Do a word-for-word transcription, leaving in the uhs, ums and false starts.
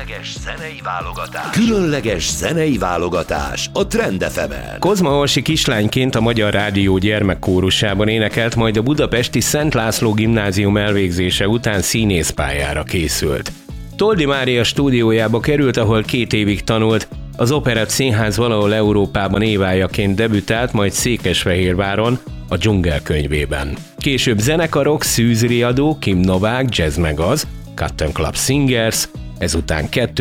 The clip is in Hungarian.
Különleges zenei válogatás. Különleges zenei válogatás a Trend ef emen. Kozma Orsi kislányként a Magyar Rádió gyermekkórusában énekelt, majd a budapesti Szent László gimnázium elvégzése után színészpályára készült. Toldy Mária stúdiójába került, ahol két évig tanult, az Operett Színház valahol Európában évájaként debütált, majd Székesfehérváron, a Dzsungel könyvében. Később zenekarok, Szűz Riadó, Kim Novák, Jazz meg az, Cotton Club Singers, ezután kettő